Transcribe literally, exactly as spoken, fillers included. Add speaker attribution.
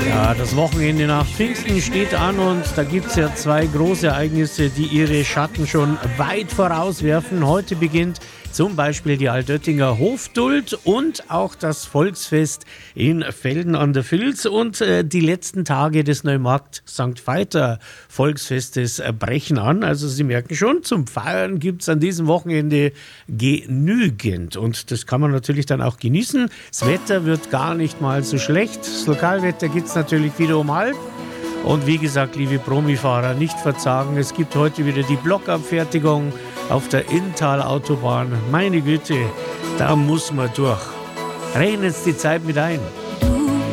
Speaker 1: Ja, das Wochenende nach Pfingsten steht an und da gibt es ja zwei große Ereignisse, die ihre Schatten schon weit vorauswerfen. Heute beginnt zum Beispiel die Altöttinger Hofduld und auch das Volksfest in Velden an der Vils und äh, die letzten Tage des Neumarkt Sankt Veiter Volksfestes äh, brechen an. Also Sie merken schon, zum Feiern gibt es an diesem Wochenende genügend und das kann man natürlich dann auch genießen. Das Wetter wird gar nicht mal so schlecht. Das Lokalwetter gibt es natürlich wieder um halb. Und wie gesagt, liebe Promifahrer, nicht verzagen. Es gibt heute wieder die Blockabfertigung auf der Inntal-Autobahn. Meine Güte, da muss man durch. Rechnen Sie die Zeit mit ein.